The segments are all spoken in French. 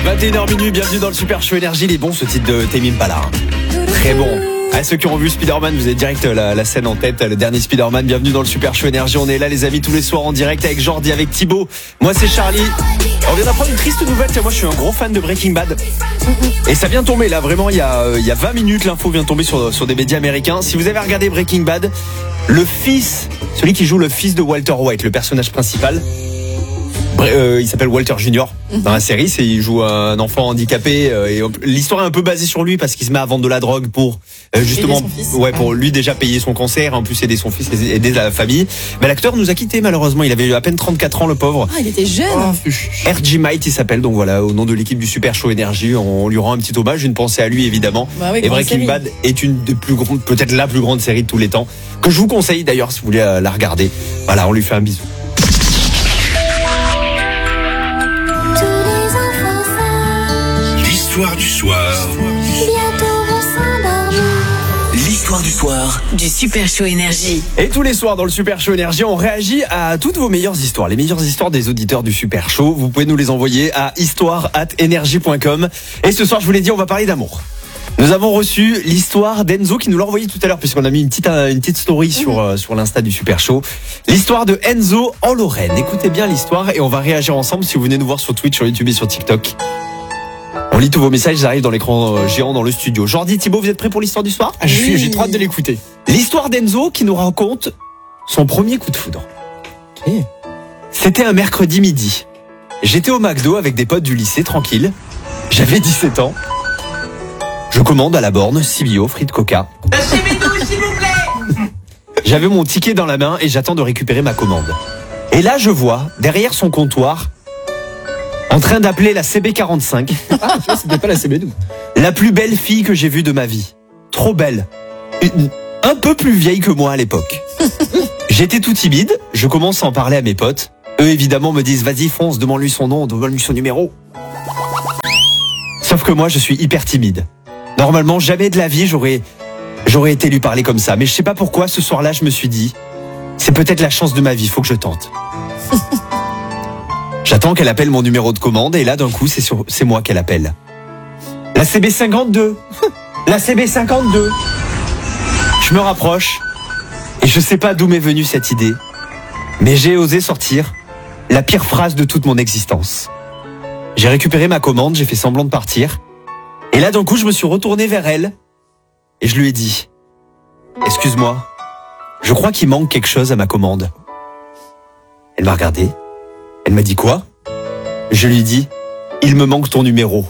21h minuit, bienvenue dans le Super Show Énergie. Il est bon ce titre de Tame Impala. Très bon. À ceux qui ont vu Spider-Man, vous avez direct la scène en tête, le dernier Spider-Man. Bienvenue dans le Super Show Énergie. On est là les amis tous les soirs en direct avec Jordi, avec Thibaut. Moi c'est Charlie. On vient d'apprendre une triste nouvelle. Tiens, moi je suis un gros fan de Breaking Bad. Et ça vient tomber là, vraiment il y a 20 minutes, l'info vient tomber sur des médias américains. Si vous avez regardé Breaking Bad, le fils, celui qui joue le fils de Walter White, le personnage principal, il s'appelle Walter Junior dans la série, il joue un enfant handicapé et l'histoire est un peu basée sur lui parce qu'il se met à vendre de la drogue pour justement pour lui déjà payer son cancer, en plus aider son fils, aider la famille. Mais l'acteur nous a quitté malheureusement, il avait à peine 34 ans le pauvre. Ah, il était jeune. R.J. Might il s'appelle, donc voilà, au nom de l'équipe du Super Show Énergie, on lui rend un petit hommage, une pensée à lui évidemment. Et Breaking Bad est une des plus grandes, peut-être la plus grande série de tous les temps, que je vous conseille d'ailleurs si vous voulez la regarder. Voilà, on lui fait un bisou. L'histoire du soir. Bientôt vont s'endormir. L'histoire du soir du Super Show Énergie. Et tous les soirs dans le Super Show Énergie, on réagit à toutes vos meilleures histoires, les meilleures histoires des auditeurs du Super Show. Vous pouvez nous les envoyer à histoire@energie.com. Et ce soir, je vous l'ai dit, on va parler d'amour. Nous avons reçu l'histoire d'Enzo qui nous l'a envoyé tout à l'heure puisqu'on a mis une petite story sur l'Insta du Super Show. L'histoire de Enzo en Lorraine. Écoutez bien l'histoire et on va réagir ensemble si vous venez nous voir sur Twitch, sur YouTube et sur TikTok. On lit tous vos messages, ils arrivent dans l'écran géant dans le studio. Jordi, Thibaut, vous êtes prêts pour l'histoire du soir ? J'ai trop hâte de l'écouter. L'histoire d'Enzo qui nous raconte son premier coup de foudre. C'était un mercredi midi. J'étais au McDo avec des potes du lycée, tranquille. J'avais 17 ans. Je commande à la borne, CBO, frites Coca. S'il vous plaît. J'avais mon ticket dans la main et j'attends de récupérer ma commande. Et là, je vois, derrière son comptoir, en train d'appeler la CB45. Ah, tu vois, c'était pas la CB12. La plus belle fille que j'ai vue de ma vie. Trop belle. Un peu plus vieille que moi à l'époque. J'étais tout timide, je commence à en parler à mes potes. Eux, évidemment, me disent, vas-y, fonce, demande-lui son nom, demande-lui son numéro. Sauf que moi, je suis hyper timide. Normalement, jamais de la vie, j'aurais été lui parler comme ça. Mais je sais pas pourquoi, ce soir-là, je me suis dit, c'est peut-être la chance de ma vie, faut que je tente. J'attends qu'elle appelle mon numéro de commande et là, d'un coup, c'est moi qu'elle appelle. La CB52. La CB52. Je me rapproche et je sais pas d'où m'est venue cette idée, mais j'ai osé sortir la pire phrase de toute mon existence. J'ai récupéré ma commande, j'ai fait semblant de partir. Et là, d'un coup, je me suis retourné vers elle et je lui ai dit, excuse-moi, je crois qu'il manque quelque chose à ma commande. Elle m'a regardé. Elle m'a dit quoi ? Je lui ai dit, il me manque ton numéro.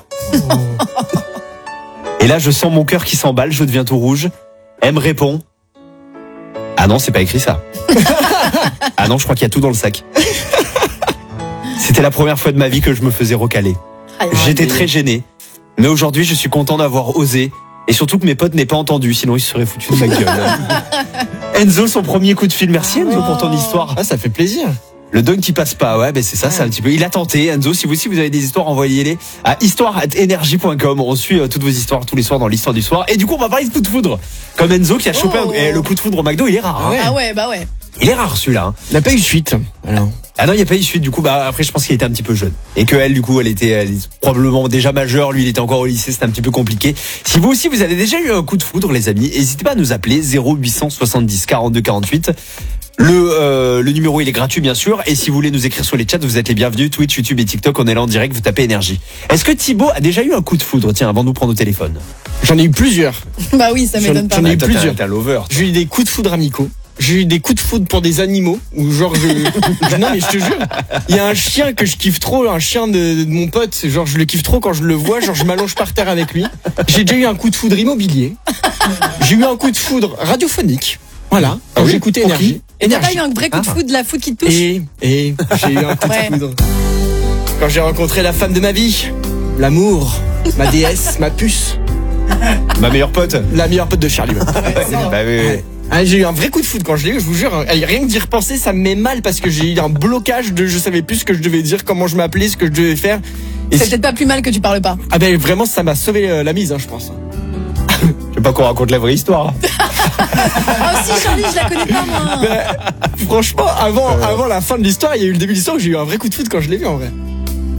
Et là, je sens mon cœur qui s'emballe, je deviens tout rouge. Elle me répond, ah non, c'est pas écrit ça. Ah non, je crois qu'il y a tout dans le sac. C'était la première fois de ma vie que je me faisais recaler. J'étais très gêné. Mais aujourd'hui, je suis content d'avoir osé. Et surtout que mes potes n'aient pas entendu, sinon ils se seraient foutus de ma gueule. Enzo, son premier coup de fil. Merci Enzo pour ton histoire. Ah, ça fait plaisir. Le dunk qui passe pas, ouais, ben c'est ça, c'est un petit peu. Il a tenté, Enzo. Si vous aussi vous avez des histoires, envoyez-les à histoire@energie.com. On suit toutes vos histoires tous les soirs dans l'histoire du soir. Et du coup, on va parler de coup de foudre. Comme Enzo qui a chopé le coup de foudre au McDo, il est rare. Ah ouais, bah ouais. Il est rare celui-là. Il n'a pas eu de suite. Alors. Ah non, il n'y a pas eu de suite. Du coup, bah après, je pense qu'il était un petit peu jeune et que elle, du coup, elle était probablement déjà majeure. Lui, il était encore au lycée. C'était un petit peu compliqué. Si vous aussi, vous avez déjà eu un coup de foudre, les amis, n'hésitez pas à nous appeler 0870 42 48. Le numéro il est gratuit bien sûr et si vous voulez nous écrire sur les chats vous êtes les bienvenus. Twitch, YouTube et TikTok, on est là en direct, vous tapez énergie. Est-ce que Thibaut a déjà eu un coup de foudre, tiens, avant de nous prendre au téléphone? J'en ai eu plusieurs. Bah oui, ça m'étonne pas. J'en ai eu plusieurs. T'es un lover. J'ai eu des coups de foudre amicaux. J'ai eu des coups de foudre pour des animaux où genre non mais je te jure, il y a un chien que je kiffe trop, un chien de mon pote, genre je le kiffe trop quand je le vois, genre je m'allonge par terre avec lui. J'ai déjà eu un coup de foudre immobilier. J'ai eu un coup de foudre radiophonique. Voilà, quand j'écoutais Énergie. Et t'as pas eu un vrai coup de foudre, de la foudre qui te touche? Et j'ai eu un coup de foudre. Quand j'ai rencontré la femme de ma vie, l'amour, ma déesse, ma puce. Ma meilleure pote. La meilleure pote de Charlie. Bah oui. Ah, j'ai eu un vrai coup de foudre quand je l'ai eu, je vous jure. Rien que d'y repenser, ça me met mal parce que j'ai eu un blocage de je savais plus ce que je devais dire, comment je m'appelais, ce que je devais faire. Et c'est peut-être pas plus mal que tu parles pas. Ah ben vraiment, ça m'a sauvé la mise, je pense. Je veux pas qu'on raconte la vraie histoire. Ah si, Charlie, je la connais pas moi. Mais, franchement, avant la fin de l'histoire, il y a eu le début de l'histoire où j'ai eu un vrai coup de foudre quand je l'ai vu en vrai.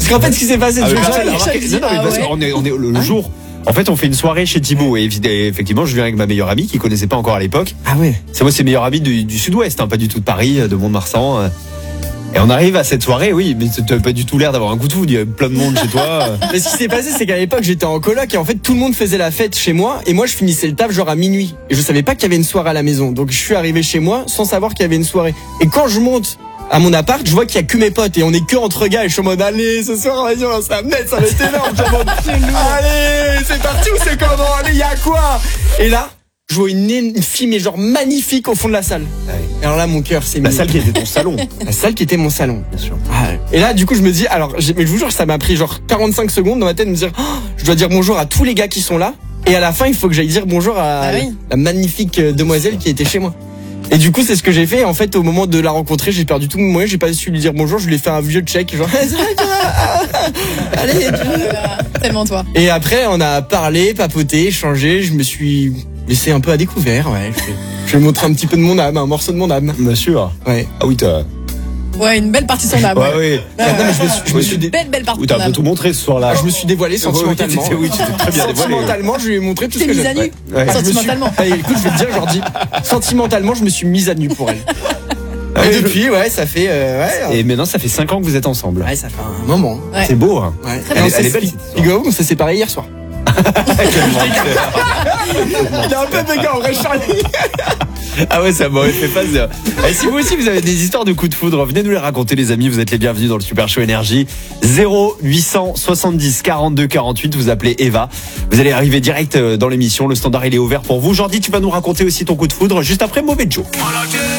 Parce qu'en fait, ce qui s'est passé, Ah, je mais vais personne dire- l'a remarqué. Non, non, mais Ah parce ouais. qu'on est le jour. En fait, on fait une soirée chez Thibaut et effectivement, je viens avec ma meilleure amie qui connaissait pas encore à l'époque. Ah ouais. C'est moi, c'est meilleure amie du sud-ouest, hein, pas du tout de Paris, de Mont-de-Marsan. Et on arrive à cette soirée, oui, mais t'as pas du tout l'air d'avoir un coup de foudre. Il y a plein de monde chez toi. Mais ce qui s'est passé, c'est qu'à l'époque, j'étais en coloc et en fait, tout le monde faisait la fête chez moi et moi, je finissais le taf genre à minuit. Et je savais pas qu'il y avait une soirée à la maison. Donc, je suis arrivé chez moi sans savoir qu'il y avait une soirée. Et quand je monte à mon appart, je vois qu'il y a que mes potes et on est que entre gars et je suis en mode, allez, ce soir, vas-y, on va se ramener, ça va être énorme. Je suis en mode, allez, c'est parti ou c'est comment? Allez, il y a quoi? Et là, je vois une fille, mais genre magnifique au fond de la salle. Et alors là, mon cœur s'est mis. La salle qui était ton salon. La salle qui était mon salon. Bien sûr. Ah, et là, du coup, je me dis, alors, mais je vous jure, ça m'a pris genre 45 secondes dans ma tête de me dire, oh, je dois dire bonjour à tous les gars qui sont là. Et à la fin, il faut que j'aille dire bonjour à Ah oui. la magnifique demoiselle qui était chez moi. Et du coup, c'est ce que j'ai fait. En fait, au moment de la rencontrer, j'ai perdu tout mon moyen. J'ai pas su lui dire bonjour. Je lui ai fait un vieux check, genre, allez. Tellement toi. Et après, on a parlé, papoté, échangé. Je me suis laissé un peu à découvert. Ouais, je vais montrer un petit peu de mon âme, un morceau de mon âme. Bien sûr. Ouais. Ah oui, t'as. Ouais, une belle partie de son âme. Ouais, oui. Non, mais je me suis Belle partie Oui, de t'as son un peu âme. tout montré ce soir-là. je me suis dévoilé sentimentellement. Oui, tu t'es très bien dévoilé. Sentimentalement, je lui ai montré tout ce T'es que mise j'ai. à nu. Ouais. Ah, je me suis- Sentimentalement. Ah, écoute, je vais te dire, Jordi, sentimentalement, je me suis mise à nu pour elle. Ouais, Et depuis, ouais, ça fait, Et maintenant, ça fait 5 ans que vous êtes ensemble. ouais, ça fait un moment. Ouais. C'est beau, hein. Ouais. Très Elle bien. est- elle est belle, cette histoire. Figurez-vous qu'on s'est séparés hier soir. Il a un peu de gars, on reste Charlie. Ah ouais, ça m'aurait fait passer. Et si vous aussi vous avez des histoires de coups de foudre, venez nous les raconter les amis, vous êtes les bienvenus dans le Super Show Énergie. 0870 42 48, vous appelez Eva. Vous allez arriver direct dans l'émission, le standard il est ouvert pour vous. Jordi, tu vas nous raconter aussi ton coup de foudre juste après Mauvais Joe.